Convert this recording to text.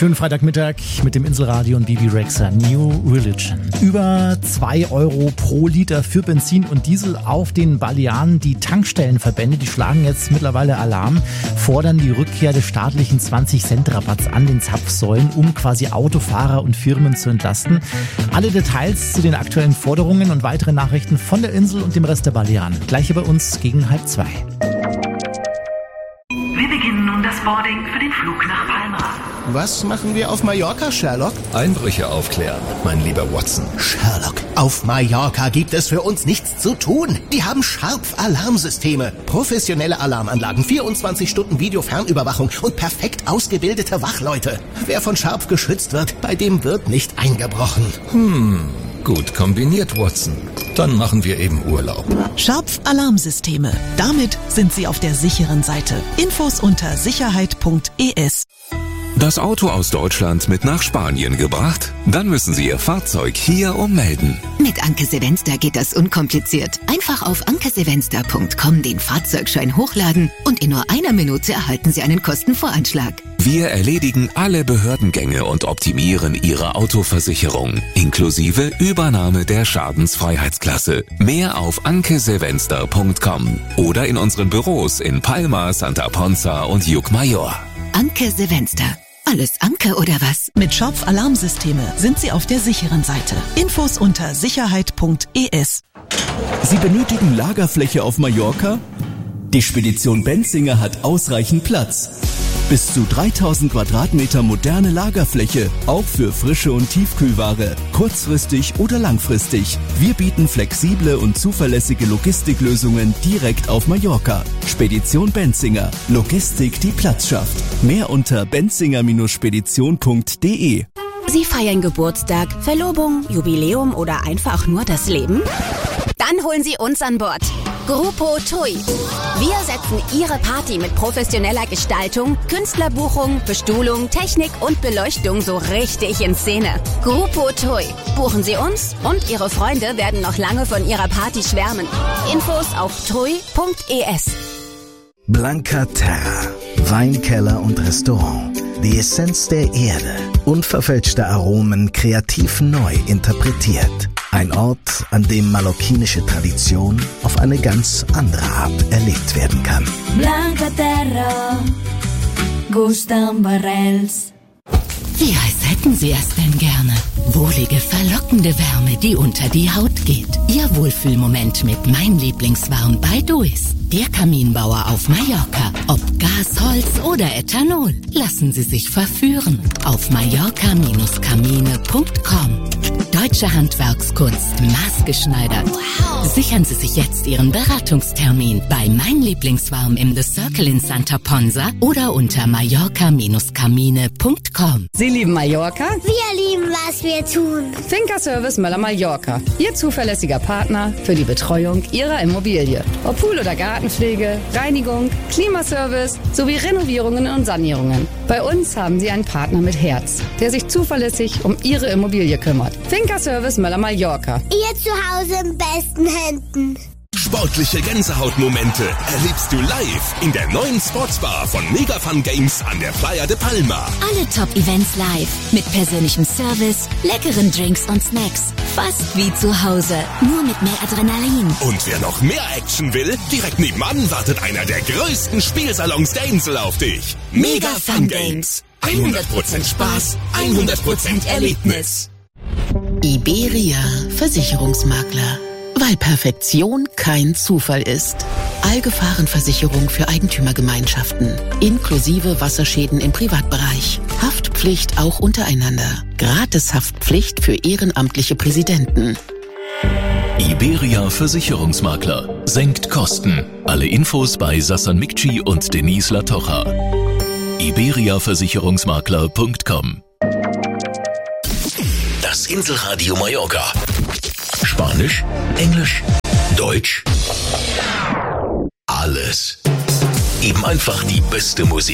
Schönen Freitagmittag mit dem Inselradio und Bibi Rexha. New Religion. Über 2 Euro pro Liter für Benzin und Diesel auf den Balearen. Die Tankstellenverbände, die schlagen jetzt mittlerweile Alarm, fordern die Rückkehr des staatlichen 20-Cent-Rabatts an den Zapfsäulen, um quasi Autofahrer und Firmen zu entlasten. Alle Details zu den aktuellen Forderungen und weitere Nachrichten von der Insel und dem Rest der Balearen. Gleich hier bei uns gegen 1:30. Wir beginnen nun das Boarding für den Flug nach Palma. Was machen wir auf Mallorca, Sherlock? Einbrüche aufklären, mein lieber Watson. Sherlock, auf Mallorca gibt es für uns nichts zu tun. Die haben Sharp-Alarmsysteme, professionelle Alarmanlagen, 24 Stunden Videofernüberwachung und perfekt ausgebildete Wachleute. Wer von Sharp geschützt wird, bei dem wird nicht eingebrochen. Gut kombiniert, Watson. Dann machen wir eben Urlaub. Sharp-Alarmsysteme. Damit sind Sie auf der sicheren Seite. Infos unter sicherheit.es. Das Auto aus Deutschland mit nach Spanien gebracht? Dann müssen Sie Ihr Fahrzeug hier ummelden. Mit Anke Sevenster geht das unkompliziert. Einfach auf ankesevenster.com den Fahrzeugschein hochladen und in nur einer Minute erhalten Sie einen Kostenvoranschlag. Wir erledigen alle Behördengänge und optimieren Ihre Autoversicherung, inklusive Übernahme der Schadensfreiheitsklasse. Mehr auf ankesevenster.com oder in unseren Büros in Palma, Santa Ponza und Llucmajor. Anke Sevenster. Alles Anke oder was? Mit Sharp-Alarmsysteme sind Sie auf der sicheren Seite. Infos unter sicherheit.es. Sie benötigen Lagerfläche auf Mallorca? Die Spedition Benzinger hat ausreichend Platz. Bis zu 3000 Quadratmeter moderne Lagerfläche, auch für frische und Tiefkühlware, kurzfristig oder langfristig. Wir bieten flexible und zuverlässige Logistiklösungen direkt auf Mallorca. Spedition Benzinger. Logistik, die Platz schafft. Mehr unter benzinger-spedition.de. Sie feiern Geburtstag, Verlobung, Jubiläum oder einfach nur das Leben? Dann holen Sie uns an Bord. Grupo TUI. Wir setzen Ihre Party mit professioneller Gestaltung, Künstlerbuchung, Bestuhlung, Technik und Beleuchtung so richtig in Szene. Grupo TUI. Buchen Sie uns und Ihre Freunde werden noch lange von Ihrer Party schwärmen. Infos auf tui.es. Blanca Terra. Weinkeller und Restaurant. Die Essenz der Erde. Unverfälschte Aromen kreativ neu interpretiert. Ein Ort, an dem mallorquinische Tradition auf eine ganz andere Art erlebt werden kann. Blanca Terra, Gustav Barrels. Wie heiß hätten Sie es denn gerne? Wohlige, verlockende Wärme, die unter die Haut geht. Ihr Wohlfühlmoment mit Mein Lieblingswarm bei Duis. Der Kaminbauer auf Mallorca. Ob Gas, Holz oder Ethanol. Lassen Sie sich verführen. Auf mallorca-kamine.com. Deutsche Handwerkskunst, maßgeschneidert. Wow. Sichern Sie sich jetzt Ihren Beratungstermin bei Mein Lieblingswarm im The Circle in Santa Ponza oder unter mallorca-kamine.com. Sie lieben Mallorca? Wir lieben, was wir tun. Finca Service Möller Mallorca. Ihr zuverlässiger Partner für die Betreuung Ihrer Immobilie. Ob Pool- oder Gartenpflege, Reinigung, Klimaservice sowie Renovierungen und Sanierungen. Bei uns haben Sie einen Partner mit Herz, der sich zuverlässig um Ihre Immobilie kümmert. Finca Service Möller Mallorca. Ihr Zuhause in besten Händen. Sportliche Gänsehautmomente erlebst du live in der neuen Sportsbar von Mega Fun Games an der Playa de Palma. Alle Top-Events live. Mit persönlichem Service, leckeren Drinks und Snacks. Fast wie zu Hause, nur mit mehr Adrenalin. Und wer noch mehr Action will, direkt nebenan wartet einer der größten Spielsalons der Insel auf dich. Mega Fun Games. 100% Spaß, 100% Erlebnis. Iberia Versicherungsmakler. Weil Perfektion kein Zufall ist. Allgefahrenversicherung für Eigentümergemeinschaften. Inklusive Wasserschäden im Privatbereich. Haftpflicht auch untereinander. Gratis-Haftpflicht für ehrenamtliche Präsidenten. Iberia Versicherungsmakler. Senkt Kosten. Alle Infos bei Sassan Mikci und Denise Latocha. iberiaversicherungsmakler.com. Das Inselradio Mallorca. Spanisch, Englisch, Deutsch. Alles. Eben einfach die beste Musik.